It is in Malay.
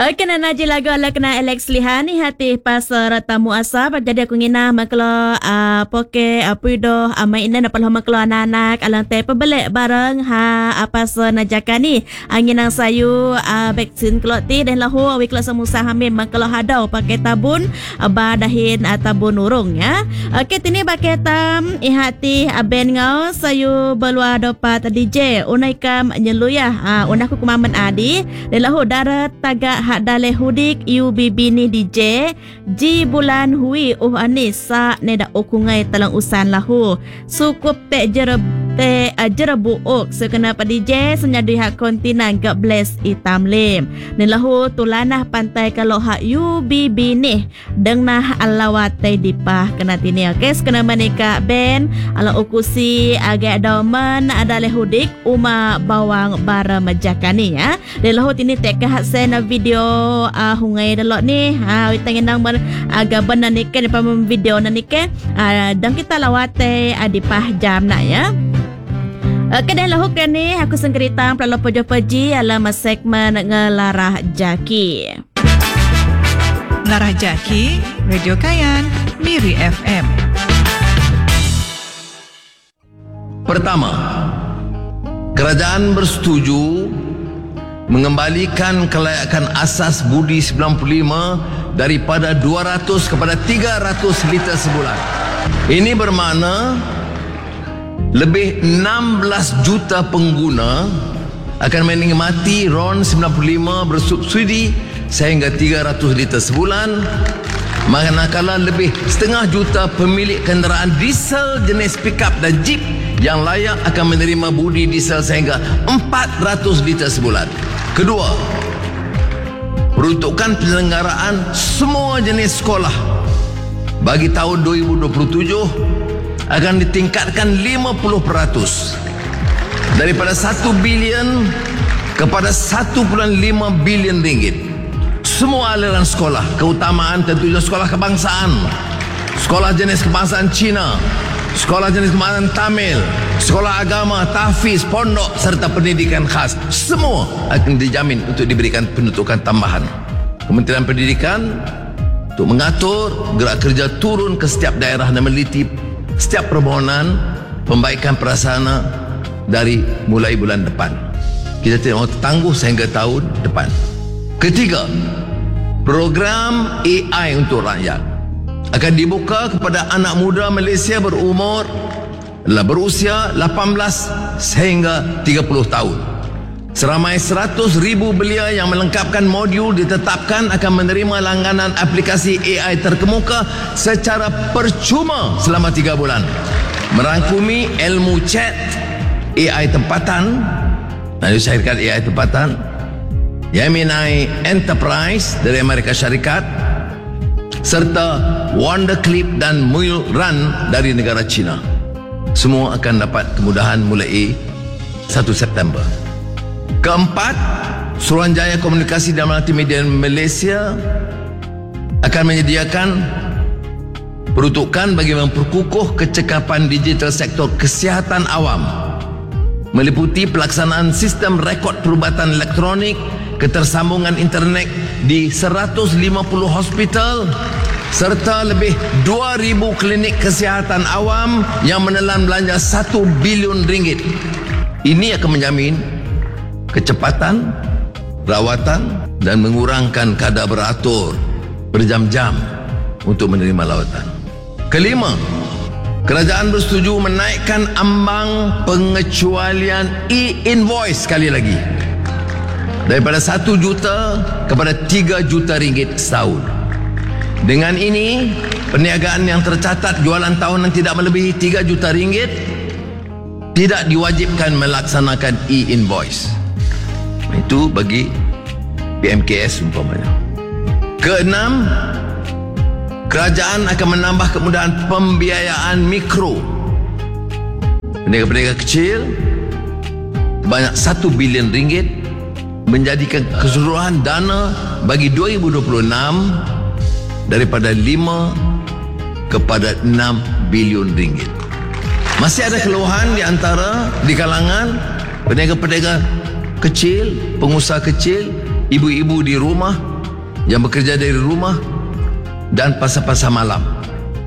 Okey, nak naji lagu ala kena Alex Lihan ni hati pasar tamu asap. Jadi aku ngina maklo poke apuido mainan apa lama maklo anak-anak alang te pebelek bareng apa senajakan ni. Angin ang sayu vaksin kloti dan lahu awi klo semusa hamil maklo hadau pakai tabun badahin tabun urung ya. Okey, tini pakai tam ihati ben ngau sayu belua dopat DJ unaikam nyeluya unaku kumaman adi dan lahu darat taga hak dale hudik UBB ni DJ ji bulan hui anisa neda okungai talang usan lahu sukup te jerabu ok sekenapa DJ senyadui hak kontinan God bless itam lim dan lahu tulanah pantai kalau hak UBB ni dengnah alawate dipah kena tini okey sekena menika ben ala ukusi agak domen adale hudik uma bawang bara majakani ya dan lahu tini teka hak sena video hungai delok ni witanginang agak benar ni kan pam video na ni ke dan kita lawate adipah jam nak ya. Kedai lahu ni aku sengkerita pelalo pojo-poji alam segmen ngelarah jaki. Larah Jaki, Radio Kayan, Miri FM. Pertama, kerajaan bersetuju mengembalikan kelayakan asas budi 95 daripada 200 kepada 300 liter sebulan. Ini bermakna lebih 16 juta pengguna akan menikmati RON 95 bersubsidi sehingga 300 liter sebulan, manakala lebih setengah juta pemilik kenderaan diesel jenis pickup dan jeep yang layak akan menerima budi diesel sehingga 400 liter sebulan. Kedua, peruntukan penyelenggaraan semua jenis sekolah bagi tahun 2027 akan ditingkatkan 50% daripada 1 bilion kepada 1.5 bilion ringgit. Semua aliran sekolah, keutamaan tentunya sekolah kebangsaan, sekolah jenis kebangsaan Cina, sekolah jenis kebangsaan Tamil, sekolah agama, tahfiz, pondok serta pendidikan khas, semua akan dijamin untuk diberikan penuntukan tambahan. Kementerian Pendidikan untuk mengatur gerak kerja turun ke setiap daerah dan meneliti setiap permohonan pembaikan prasarana dari mulai bulan depan. Kita tidak mahu tangguh sehingga tahun depan. Ketiga, program AI untuk rakyat akan dibuka kepada anak muda Malaysia berusia 18 sehingga 30 tahun. Seramai 100,000 belia yang melengkapkan modul ditetapkan akan menerima langganan aplikasi AI terkemuka secara percuma selama 3 bulan. Merangkumi ilmu chat, AI tempatan, syarikat AI tempatan, Gemini Enterprise dari Amerika Syarikat, serta Wonderclip dan Mule Run dari negara China. Semua akan dapat kemudahan mulai 1 September. Keempat, Suruhanjaya Komunikasi dan Multimedia Malaysia akan menyediakan peruntukan bagi memperkukuh kecekapan digital sektor kesihatan awam meliputi pelaksanaan sistem rekod perubatan elektronik, ketersambungan internet di 150 hospital serta lebih 2,000 klinik kesihatan awam yang menelan belanja 1 bilion ringgit. Ini akan menjamin kecepatan rawatan dan mengurangkan kadar beratur berjam-jam untuk menerima lawatan. Kelima, kerajaan bersetuju menaikkan ambang pengecualian e-invoice sekali lagi daripada 1 juta kepada 3 juta ringgit setahun. Dengan ini, perniagaan yang tercatat jualan tahunan tidak melebihi 3 juta ringgit tidak diwajibkan melaksanakan e-invoice. Itu bagi PMKS umpamanya. Keenam, kerajaan akan menambah kemudahan pembiayaan mikro. Peniaga-peniaga kecil banyak 1 bilion ringgit menjadikan keseluruhan dana bagi 2026 daripada 5 kepada 6 bilion ringgit. Masih ada keluhan di kalangan peniaga-peniaga kecil, pengusaha kecil, ibu-ibu di rumah yang bekerja dari rumah dan pasar-pasar malam.